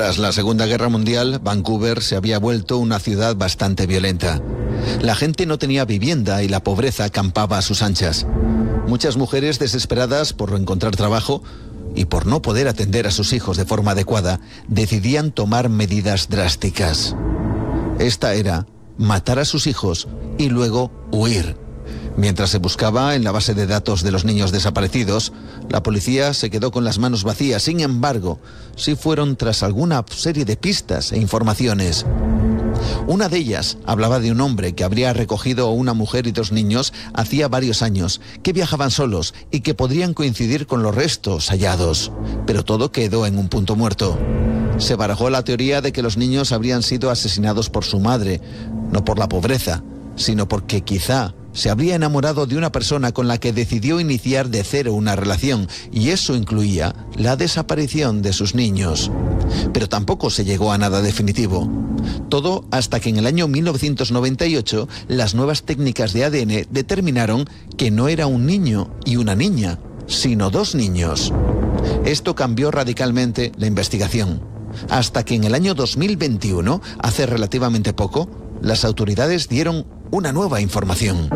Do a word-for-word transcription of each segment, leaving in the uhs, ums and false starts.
Tras la Segunda Guerra Mundial, Vancouver se había vuelto una ciudad bastante violenta. La gente no tenía vivienda y la pobreza campaba a sus anchas. Muchas mujeres, desesperadas por no encontrar trabajo y por no poder atender a sus hijos de forma adecuada, decidían tomar medidas drásticas. Esta era matar a sus hijos y luego huir. Mientras se buscaba en la base de datos de los niños desaparecidos, la policía se quedó con las manos vacías. Sin embargo, sí fueron tras alguna serie de pistas e informaciones. Una de ellas hablaba de un hombre que habría recogido a una mujer y dos niños hacía varios años, que viajaban solos y que podrían coincidir con los restos hallados. Pero todo quedó en un punto muerto. Se barajó la teoría de que los niños habrían sido asesinados por su madre, no por la pobreza, sino porque quizá se habría enamorado de una persona con la que decidió iniciar de cero una relación, y eso incluía la desaparición de sus niños. Pero tampoco se llegó a nada definitivo. Todo hasta que en el año mil novecientos noventa y ocho las nuevas técnicas de A D N determinaron que no era un niño y una niña, sino dos niños. Esto cambió radicalmente la investigación, hasta que en el año dos mil veintiuno, hace relativamente poco, las autoridades dieron una nueva información.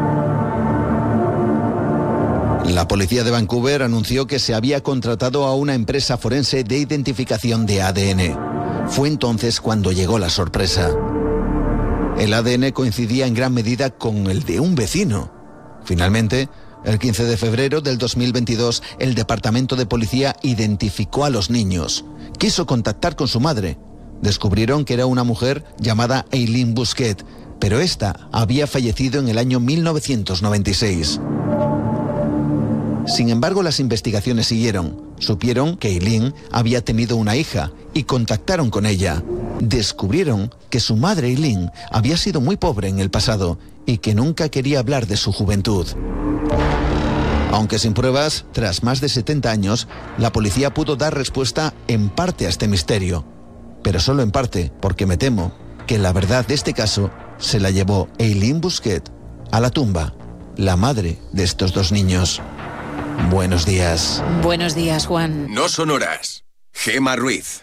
La policía de Vancouver anunció que se había contratado a una empresa forense de identificación de A D N. Fue entonces cuando llegó la sorpresa. El A D N coincidía en gran medida con el de un vecino. Finalmente, el quince de febrero del dos mil veintidós, el departamento de policía identificó a los niños. Quiso contactar con su madre. Descubrieron que era una mujer llamada Eileen Busquet, pero esta había fallecido en el año mil novecientos noventa y seis. Sin embargo, las investigaciones siguieron. Supieron que Eileen había tenido una hija y contactaron con ella. Descubrieron que su madre Eileen había sido muy pobre en el pasado y que nunca quería hablar de su juventud. Aunque sin pruebas, tras más de setenta años, la policía pudo dar respuesta en parte a este misterio. Pero solo en parte, porque me temo que la verdad de este caso se la llevó Eileen Busquet a la tumba, la madre de estos dos niños. Buenos días. Buenos días, Juan. No son horas. Gema Ruiz.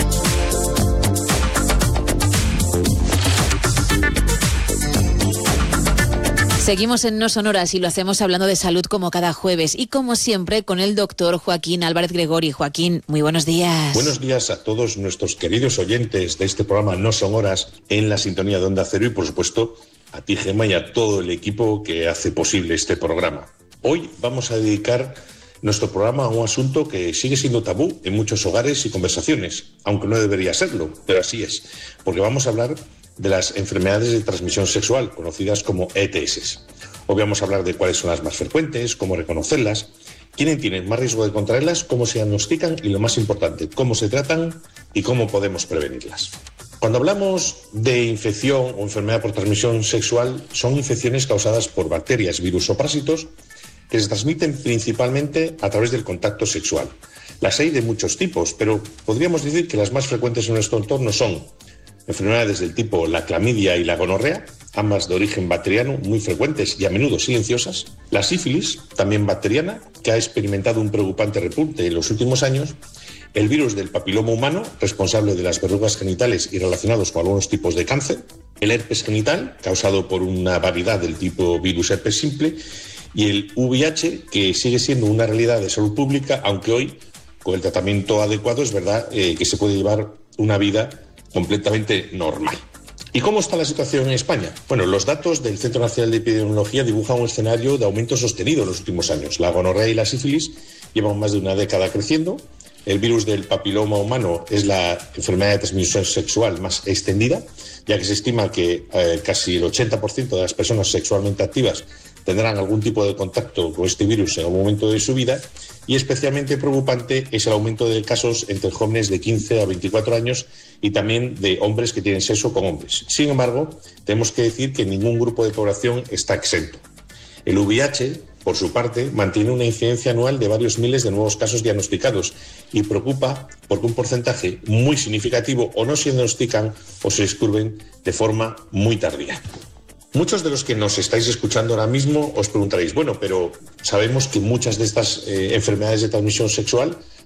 Seguimos en No Son Horas y lo hacemos hablando de salud como cada jueves y como siempre con el doctor Joaquín Álvarez Gregori. Joaquín, muy buenos días. Buenos días a todos nuestros queridos oyentes de este programa No Son Horas en la sintonía de Onda Cero y por supuesto a ti, Gema, y a todo el equipo que hace posible este programa. Hoy vamos a dedicar nuestro programa a un asunto que sigue siendo tabú en muchos hogares y conversaciones, aunque no debería serlo, pero así es, porque vamos a hablar de las enfermedades de transmisión sexual, conocidas como E T S. Hoy vamos a hablar de cuáles son las más frecuentes, cómo reconocerlas, quiénes tienen más riesgo de contraerlas, cómo se diagnostican y, lo más importante, cómo se tratan y cómo podemos prevenirlas. Cuando hablamos de infección o enfermedad por transmisión sexual, son infecciones causadas por bacterias, virus o parásitos que se transmiten principalmente a través del contacto sexual. Las hay de muchos tipos, pero podríamos decir que las más frecuentes en nuestro entorno son enfermedades del tipo la clamidia y la gonorrea, ambas de origen bacteriano, muy frecuentes y a menudo silenciosas. La sífilis, también bacteriana, que ha experimentado un preocupante repunte en los últimos años. El virus del papiloma humano, responsable de las verrugas genitales y relacionados con algunos tipos de cáncer. El herpes genital, causado por una variedad del tipo virus herpes simple. Y el V I H, que sigue siendo una realidad de salud pública, aunque hoy, con el tratamiento adecuado, es verdad eh, que se puede llevar una vida completamente normal. ¿Y cómo está la situación en España? Bueno, los datos del Centro Nacional de Epidemiología dibujan un escenario de aumento sostenido en los últimos años. La gonorrea y la sífilis llevan más de una década creciendo. El virus del papiloma humano es la enfermedad de transmisión sexual más extendida, ya que se estima que eh, casi el ochenta por ciento de las personas sexualmente activas tendrán algún tipo de contacto con este virus en algún momento de su vida, y especialmente preocupante es el aumento de casos entre jóvenes de quince a veinticuatro años y también de hombres que tienen sexo con hombres. Sin embargo, tenemos que decir que ningún grupo de población está exento. El V I H, por su parte, mantiene una incidencia anual de varios miles de nuevos casos diagnosticados y preocupa porque un porcentaje muy significativo o no se diagnostican o se descubren de forma muy tardía. Muchos de los que nos estáis escuchando ahora mismo os preguntaréis, bueno, pero sabemos que muchas de estas eh, enfermedades de transmisión sexual